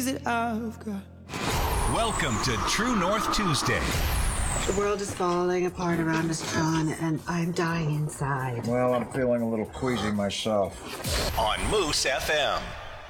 that I've got. Welcome to True North Tuesday. The world is falling apart around us, John, and I'm dying inside. Well, I'm feeling a little queasy myself. On Moose FM.